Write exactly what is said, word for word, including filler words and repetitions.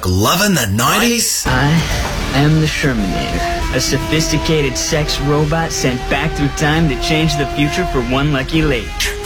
Chuck loving the nineties? I am the Shermanator, a sophisticated sex robot sent back through time to change the future for one lucky lady.